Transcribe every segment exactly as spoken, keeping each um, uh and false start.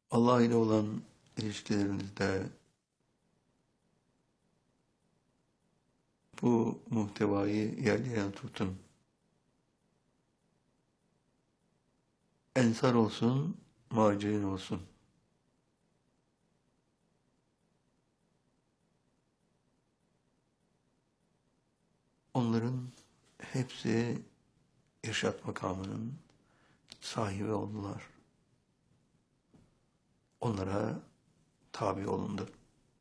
Allah ile olan ilişkilerinizde bu muhtevayı yerleyen tutun. Ensar olsun, muhacirin olsun. Onların hepsi irşad makamının sahibi oldular. Onlara tabi olundu.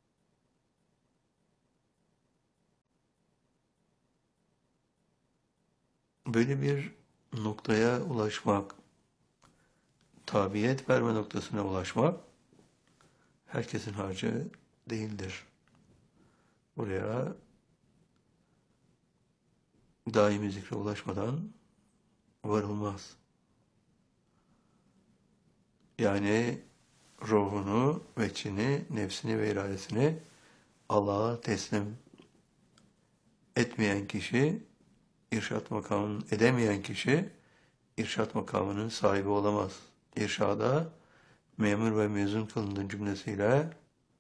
Böyle bir noktaya ulaşmak, tabiyet verme noktasına ulaşmak herkesin harcı değildir. Buraya daimi zikre ulaşmadan varılmaz. Yani ruhunu, veçini, nefsini ve iradesini Allah'a teslim etmeyen kişi, irşad makamını edemeyen kişi, irşad makamının sahibi olamaz. İrşada memur ve mezun kılındığın cümlesiyle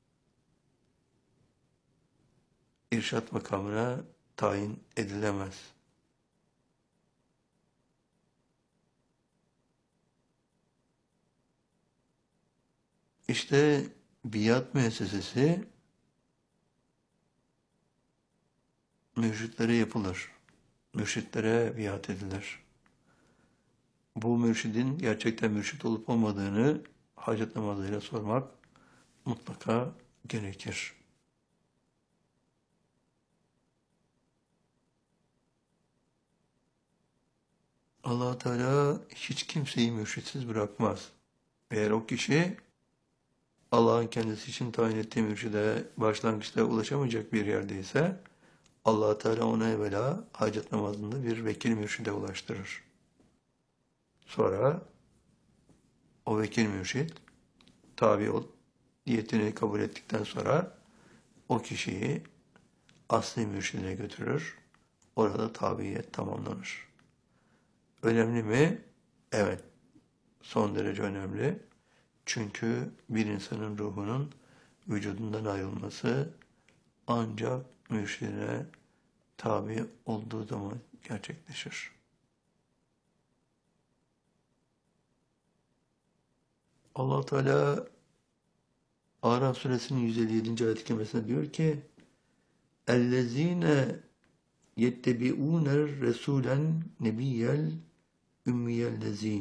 irşad makamına tayin edilemez. İşte biat müessesesi mürşitlere yapılır. Mürşitlere biat edilir. Bu mürşidin gerçekten mürşit olup olmadığını hacet namazıyla sormak mutlaka gerekir. Allah Teala hiç kimseyi mürşitsiz bırakmaz. Eğer o kişi Allah'ın kendisi için tayin ettiği mürşide başlangıçta ulaşamayacak bir yerdeyse Allah Teala ona evvela hacet namazında bir vekil mürşide ulaştırır. Sonra o vekil mürşid tabi ol niyetini kabul ettikten sonra o kişiyi asli mürşidine götürür. Orada tabiyet tamamlanır. Önemli mi? Evet. Son derece önemli. Çünkü bir insanın ruhunun vücudundan ayrılması ancak mürşidine tabi olduğu zaman gerçekleşir. Allah Teala Araf suresinin yüz elli yedinci ayet-i kerimesinde diyor ki اَلَّذ۪ينَ يَتَّبِعُونَ الرَّسُولًا نَبِيَّ الْاُمِّيَ الَّذ۪ي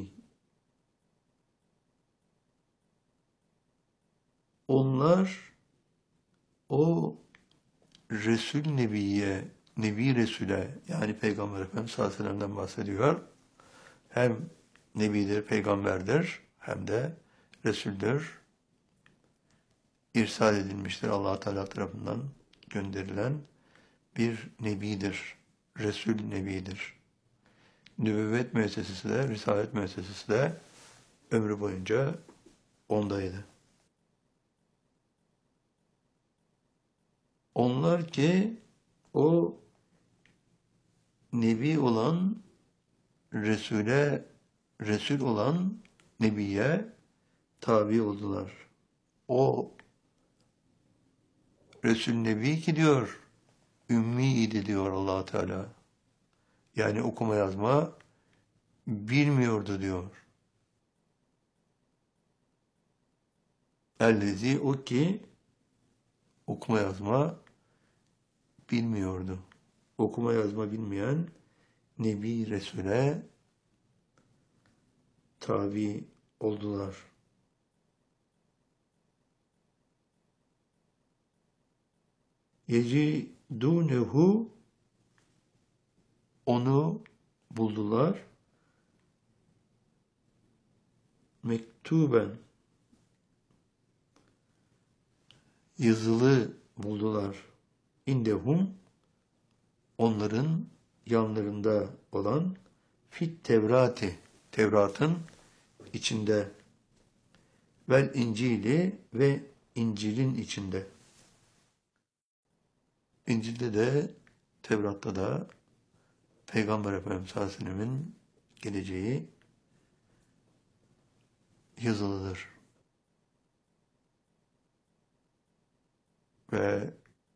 Onlar o Resul Nebi'ye, Nebi Resul'e yani Peygamber Efendimiz sallallahu aleyhi ve sellem'den bahsediyor. Hem Nebidir, Peygamberdir hem de Resul'dür. İrsal edilmiştir Allah Teala tarafından gönderilen bir Nebidir. Resul Nebidir. Nübüvvet müessesesi de, Risalet müessesesi de ömrü boyunca ondaydı. Onlar ki o Nebi olan Resul'e, Resul olan Nebi'ye tabi oldular. O Resul Nebi ki diyor, ümmiydi diyor Allah Teala. Yani okuma yazma bilmiyordu diyor. Ellezi o ki okuma yazma bilmiyordu. Okuma yazma bilmeyen Nebi Resul'e tabi oldular. Yecidunehu onu buldular. Mektuben yazılı buldular. İndehum onların yanlarında olan fit Tevrati Tevrat'ın içinde vel İncil'i ve İncil'in içinde. İncil'de de Tevrat'ta da Peygamber Efendimiz sallallahu aleyhi ve sellem'in geleceği yazılıdır. ve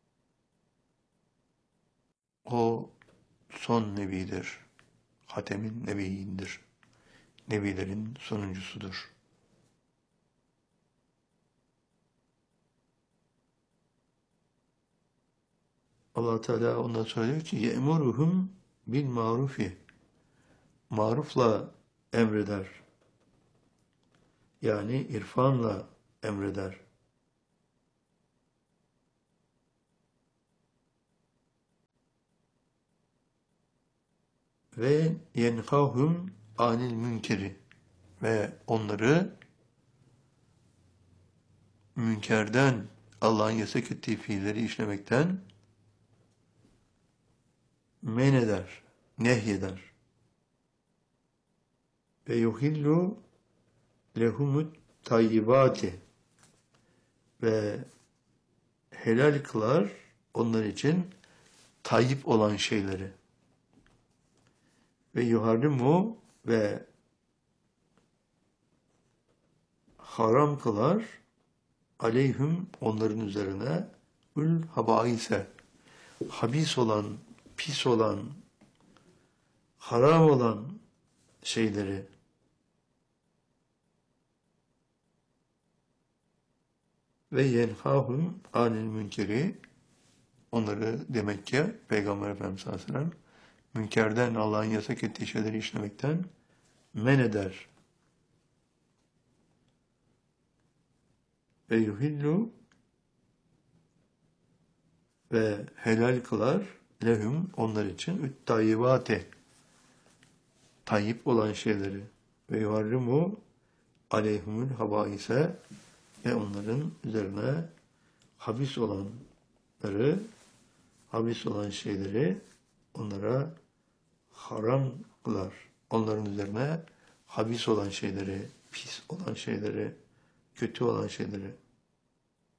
o son nebidir. Hatemin nebiyindir. Nebilerin sonuncusudur. Allah Teala ondan sonra diyor ki ye'muruhum bil marufi. Marufla emreder. Yani irfanla emreder. Ve yenhahum anil münkeri. Ve onları münkerden, Allah'ın yasak ettiği fiilleri işlemekten men eder, nehyeder. Ve yuhillu lehumut tayyibati. Ve helal kılar onlar için tayyip olan şeyleri. Ve yuharrimu ve haram kılar aleyhüm onların üzerine ül habaise habis olan, pis olan, haram olan şeyleri. Ve yenhahum anil münkeri onları demek ki Peygamber Efendimiz sallallahu aleyhi ve sellem münkerden Allah'ın yasak ettiği şeyleri işlemekten men eder. Ve yuhillu ve helal kılar lehum onlar için üt tayyibate tayyip olan şeyleri ve yuharrimu aleyhumul habaise ve onların üzerine habis olanları habis olan şeyleri onlara haram kılar. Onların üzerine habis olan şeyleri, pis olan şeyleri, kötü olan şeyleri